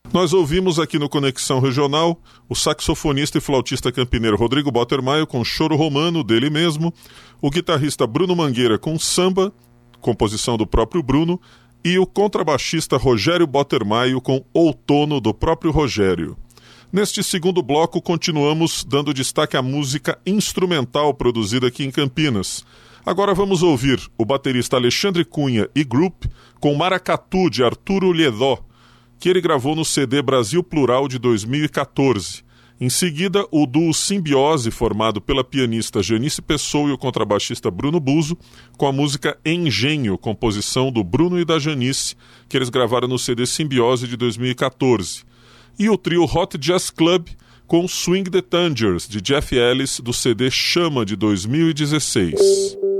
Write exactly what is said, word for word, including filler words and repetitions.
Nós ouvimos aqui no Conexão Regional o saxofonista e flautista campineiro Rodrigo Bottermaio com Choro Romano, dele mesmo, o guitarrista Bruno Mangueira com Samba, composição do próprio Bruno, e o contrabaixista Rogério Bottermaio com Outono, do próprio Rogério. Neste segundo bloco, continuamos dando destaque à música instrumental produzida aqui em Campinas. Agora vamos ouvir o baterista Alexandre Cunha e Group com Maracatu, de Arturo Liedó, que ele gravou no C D Brasil Plural de dois mil e catorze. Em seguida, o duo Simbiose, formado pela pianista Janice Pessoa e o contrabaixista Bruno Buzo, com a música Engenho, composição do Bruno e da Janice, que eles gravaram no C D Simbiose de dois mil e catorze. E o trio Hot Jazz Club, com Swing the Tangers, de Jeff Ellis, do C D Chama, de dois mil e dezesseis.